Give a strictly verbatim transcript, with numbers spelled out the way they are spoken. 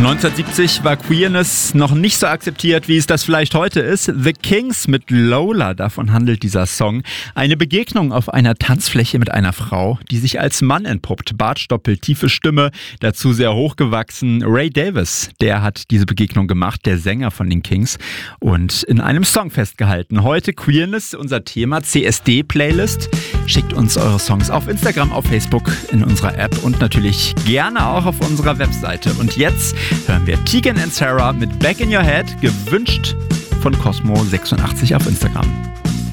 neunzehnhundertsiebzig war Queerness noch nicht so akzeptiert, wie es das vielleicht heute ist. The Kings mit Lola, davon handelt dieser Song. Eine Begegnung auf einer Tanzfläche mit einer Frau, die sich als Mann entpuppt. Bartstoppel, tiefe Stimme, dazu sehr hochgewachsen. Ray Davies, der hat diese Begegnung gemacht, der Sänger von den Kings, und in einem Song festgehalten. Heute Queerness, unser Thema, C S D-Playlist. Schickt uns eure Songs auf Instagram, auf Facebook, in unserer App und natürlich gerne auch auf unserer Webseite. Und jetzt hören wir Tegan and Sara mit Back in Your Head, gewünscht von Cosmo sechsundachtzig auf Instagram.